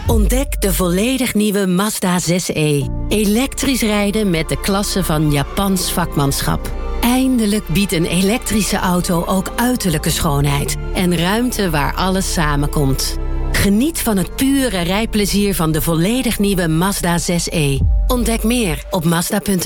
Ontdek de volledig nieuwe Mazda 6e. Elektrisch rijden met de klasse van Japans vakmanschap. Eindelijk biedt een elektrische auto ook uiterlijke schoonheid. En ruimte waar alles samenkomt. Geniet van het pure rijplezier van de volledig nieuwe Mazda 6e. Ontdek meer op Mazda.nl.